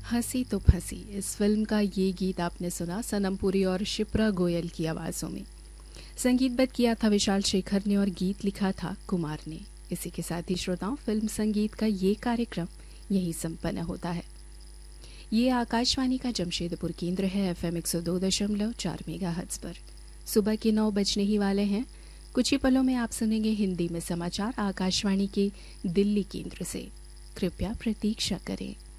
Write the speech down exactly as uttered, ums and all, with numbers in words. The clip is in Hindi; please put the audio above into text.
हंसी तो फंसी, इस फिल्म का ये गीत आपने सुना सनम पुरी और शिप्रा गोयल की आवाज़ों में। संगीतबद्ध किया था विशाल शेखर ने और गीत लिखा था कुमार ने। इसी के साथ ही श्रोताओं, फिल्म संगीत का ये कार्यक्रम यही संपन्न होता है। ये आकाशवाणी का जमशेदपुर केंद्र है, एफ एम एक सौ दो दशमलव चार मेगा हर्ट्ज पर। सुबह के नौ बजने ही वाले हैं। कुछ ही पलों में आप सुनेंगे हिंदी में समाचार आकाशवाणी के दिल्ली केंद्र से। कृपया प्रतीक्षा करें।